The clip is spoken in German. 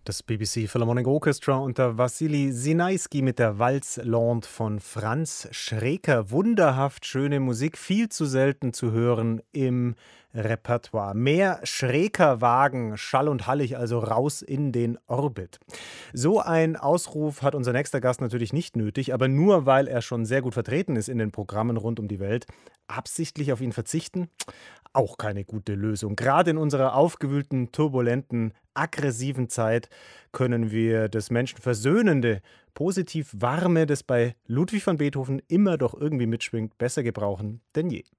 Das BBC Philharmonic Orchestra unter Wassily Sinaisky mit der Walz-Lande von Franz Schreker. Wunderhaft schöne Musik, viel zu selten zu hören im Repertoire. Mehr Schreker-Wagen, schall und hallig, also raus in den Orbit. So ein Ausruf hat unser nächster Gast natürlich nicht nötig, aber nur weil er schon sehr gut vertreten ist in den Programmen rund um die Welt. Absichtlich auf ihn verzichten? Auch keine gute Lösung. Gerade in unserer aufgewühlten, turbulenten, aggressiven Zeit können wir das Menschenversöhnende, positiv Warme, das bei Ludwig van Beethoven immer doch irgendwie mitschwingt, besser gebrauchen denn je.